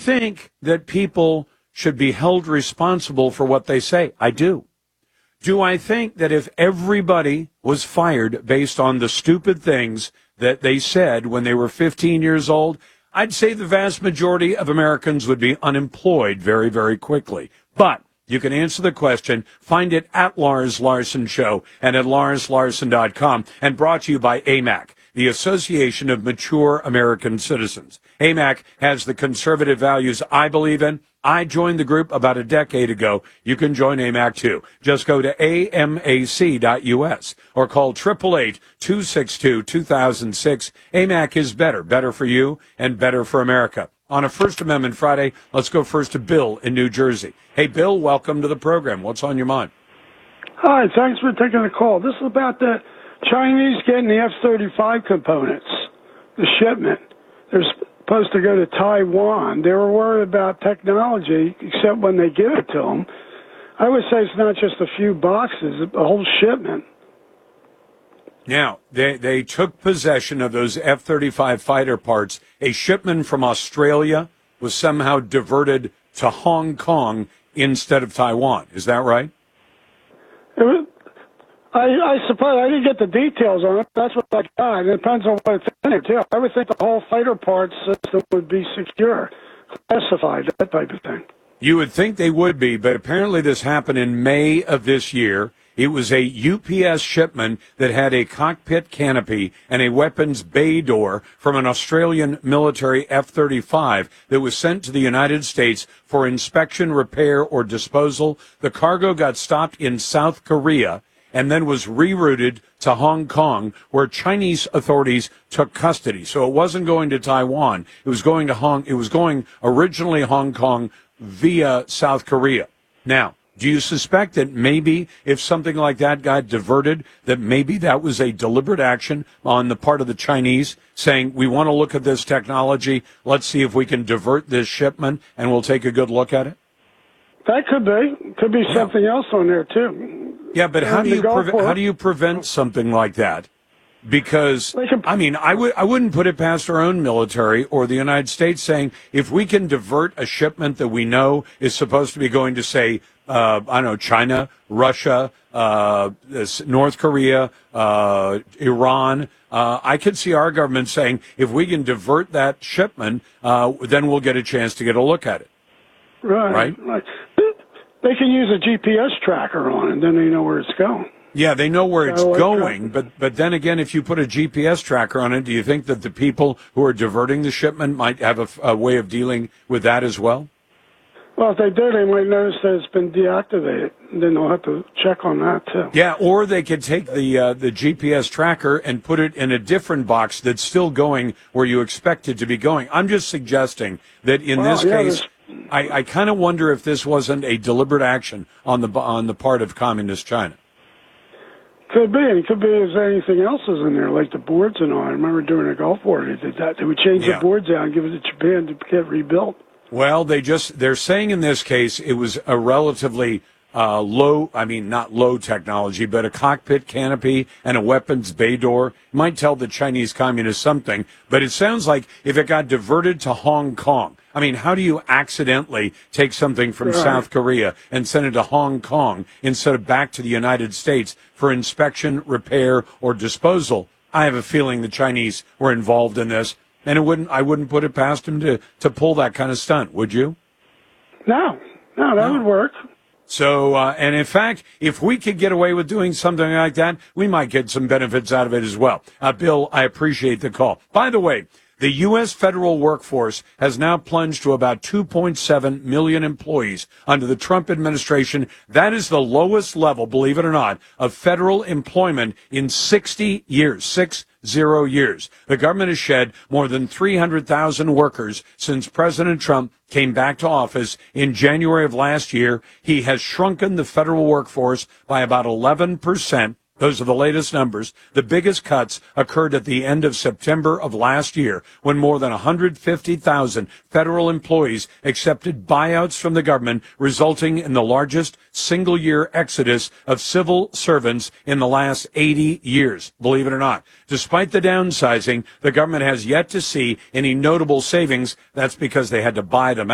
think that people should be held responsible for what they say? I do. Do I think that if everybody was fired based on the stupid things that they said when they were 15 years old, I'd say the vast majority of Americans would be unemployed very, very quickly. But you can answer the question. Find it at Lars Larson Show and at LarsLarson.com, and brought to you by AMAC, the Association of Mature American Citizens. AMAC has the conservative values I believe in. I joined the group about a decade ago. You can join AMAC too. Just go to amac.us or call 888-262-2006. AMAC is better for you and better for America. On a First Amendment Friday, let's go first to Bill in New Jersey. Hey, Bill, welcome to the program. What's on your mind? Hi, thanks for taking the call. This is about the Chinese getting the F-35 components, the shipment. They're supposed to go to Taiwan. They were worried about technology, except when they give it to them. I would say it's not just a few boxes, a whole shipment. Now, they took possession of those F-35 fighter parts. A shipment from Australia was somehow diverted to Hong Kong instead of Taiwan. Is that right? I suppose I didn't get the details on it. That's what I got. It depends on what it's in there, too. I would think the whole fighter parts system would be secure, classified, that type of thing. You would think they would be, but apparently this happened in May of this year. It was a UPS shipment that had a cockpit canopy and a weapons bay door from an Australian military F-35 that was sent to the United States for inspection, repair, or disposal. The cargo got stopped in South Korea and then was rerouted to Hong Kong, where Chinese authorities took custody. So it wasn't going to Taiwan. It was going originally Hong Kong via South Korea. Now, do you suspect that maybe if something like that got diverted, that maybe that was a deliberate action on the part of the Chinese saying, we want to look at this technology, let's see if we can divert this shipment, and we'll take a good look at it? That could be. Could be something else on there, too. Yeah, but how do you prevent something like that? Because, I mean, I wouldn't put it past our own military or the United States saying, if we can divert a shipment that we know is supposed to be going to, say, I don't know, China, Russia, North Korea, Iran, I could see our government saying, if we can divert that shipment, then we'll get a chance to get a look at it. Right. They can use a GPS tracker on it, then they know where it's going. Yeah, they know where it's going, but then again, if you put a GPS tracker on it, do you think that the people who are diverting the shipment might have a way of dealing with that as well? Well, if they do, they might notice that it's been deactivated, and then they'll have to check on that, too. Yeah, or they could take the GPS tracker and put it in a different box that's still going where you expect it to be going. I'm just suggesting that in this case, I kind of wonder if this wasn't a deliberate action on the part of Communist China. Could be, and it could be as anything else is in there, like the boards and all. I remember during the Gulf War, they did that. They would change the boards out and give it to Japan to get rebuilt. Well, they're saying in this case it was a relatively not low technology, but a cockpit canopy and a weapons bay door. Might tell the Chinese communists something, but it sounds like if it got diverted to Hong Kong, I mean, how do you accidentally take something from South Korea and send it to Hong Kong instead of back to the United States for inspection, repair, or disposal? I have a feeling the Chinese were involved in this, and I wouldn't put it past them to pull that kind of stunt, would you? No, that would work. So, and in fact, if we could get away with doing something like that, we might get some benefits out of it as well. Bill, I appreciate the call. By the way, the U.S. federal workforce has now plunged to about 2.7 million employees under the Trump administration. That is the lowest level, believe it or not, of federal employment in 60 years, 60 years. The government has shed more than 300,000 workers since President Trump came back to office in January of last year. He has shrunken the federal workforce by about 11%. Those are the latest numbers. The biggest cuts occurred at the end of September of last year, when more than 150,000 federal employees accepted buyouts from the government, resulting in the largest single-year exodus of civil servants in the last 80 years, believe it or not. Despite the downsizing, the government has yet to see any notable savings. That's because they had to buy them